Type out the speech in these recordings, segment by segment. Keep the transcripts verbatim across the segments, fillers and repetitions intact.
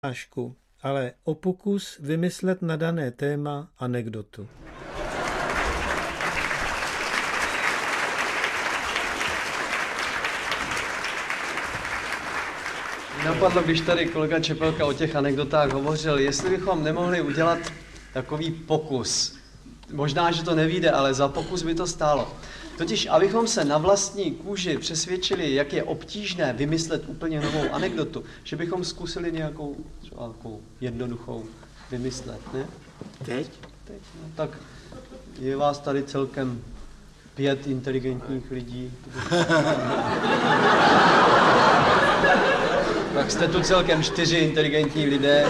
přednášku, ale o pokus vymyslet na dané téma anekdotu. Napadlo, když tady kolega Čepelka o těch anekdotách hovořil, jestli bychom nemohli udělat takový pokus. Možná, že to nevyjde, ale za pokus by to stálo. Totiž, abychom se na vlastní kůži přesvědčili, jak je obtížné vymyslet úplně novou anekdotu, že bychom zkusili nějakou, třeba nějakou jednoduchou vymyslet, ne? Teď? Teď, no, tak je vás tady celkem pět inteligentních lidí. Tak jste tu celkem čtyři inteligentní lidé.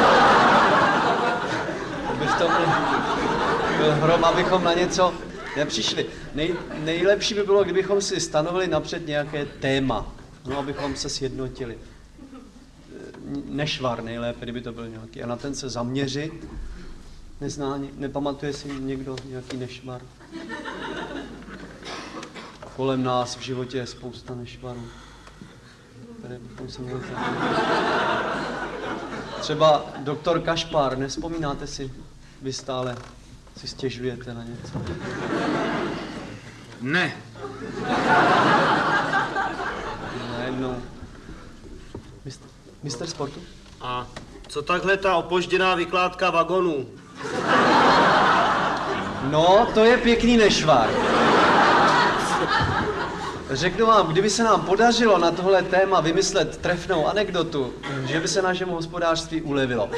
By v tom byl hrom, abychom na něco nepřišli. Nej, nejlepší by bylo, kdybychom si stanovili napřed nějaké téma, no, abychom se sjednotili. Nešvar nejlépe, kdyby to byl nějaký. A na ten se zaměřit. Nezná, nepamatuje si někdo nějaký nešvar? Kolem nás v životě je spousta nešvarů, které bychom se měli zaměřit. Třeba doktor Kašpar, nevzpomínáte si? Vy stále si stěžujete na něco. Ne. Najednou. Mistr, mistr sportu? A co takhle ta opožděná vykládka vagonů? No, to je pěkný nešvar. Řeknu vám, kdyby se nám podařilo na tohle téma vymyslet trefnou anekdotu, že by se našemu hospodářství ulevilo.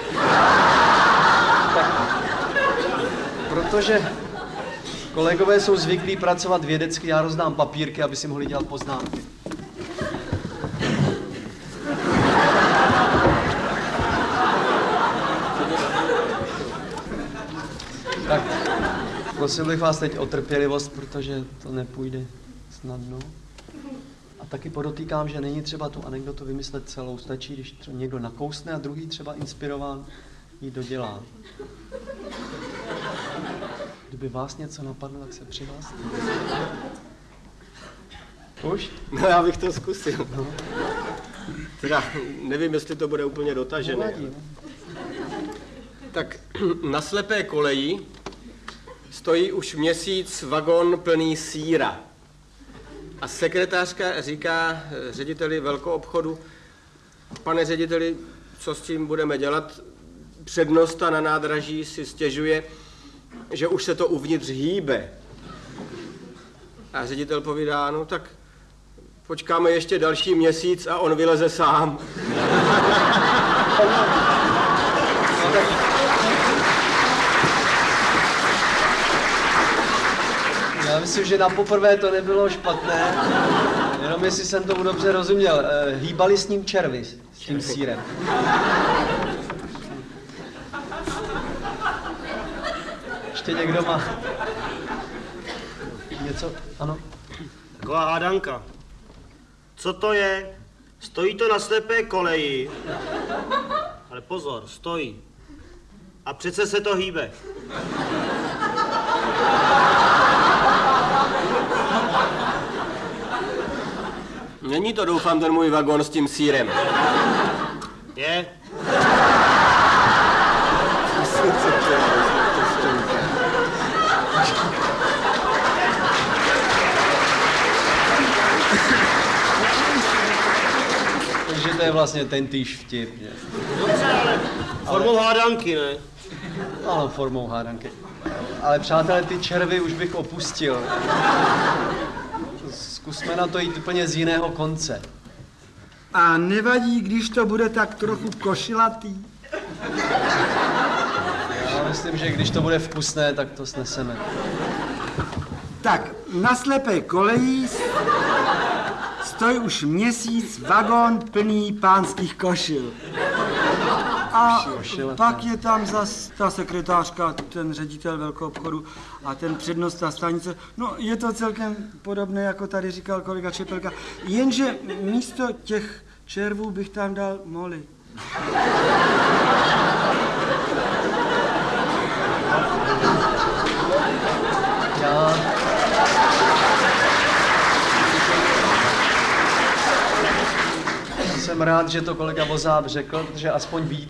Tak, protože kolegové jsou zvyklí pracovat vědecky, já rozdám papírky, aby si mohli dělat poznámky. Tak, prosil bych vás teď o trpělivost, protože to nepůjde snadno. A taky podotýkám, že není třeba tu anekdotu vymyslet celou. Stačí, když někdo nakousne a druhý třeba inspirován ji dodělá. Kdyby vás něco napadlo, tak se přihlaste. Už? No, já bych to zkusil. No. Teda nevím, jestli to bude úplně dotažené. Nevadí, no. Tak na slepé koleji stojí už měsíc vagon plný sýra. A sekretářka říká řediteli velkoobchodu: pane řediteli, co s tím budeme dělat? Přednosta na nádraží si stěžuje, že už se to uvnitř hýbe. A ředitel povídá: no tak počkáme ještě další měsíc a on vyleze sám. No, tak... Já myslím, že na poprvé to nebylo špatné, jenom jestli jsem tomu dobře rozuměl. Hýbali s ním červy, s tím sýrem. Ještě někdo má něco? Ano? Taková hádanka. Co to je? Stojí to na slepé koleji. Ale pozor, stojí. A přece se to hýbe. Není to, doufám, ten můj vagon s tím sýrem. Je? Takže to je vlastně ten týž vtip, že? Dobře, ale formou ale... hádanky, ne? Ano, formou hádanky. Ale přátelé, ty červy už bych opustil. Zkusme na to jít úplně z jiného konce. A nevadí, když to bude tak trochu košilatý? Já myslím, že když to bude vkusné, tak to sneseme. Tak, na slepé koleji stojí už měsíc vagon plný pánských košil. A pak je tam zas ta sekretářka, ten ředitel velkoobchodu a ten přednosta stanice. No, je to celkem podobné, jako tady říkal kolega Čepelka, jenže místo těch červů bych tam dal moly. Já... Jsem rád, rád, že to kolega Vozáb řekl, protože aspoň ví,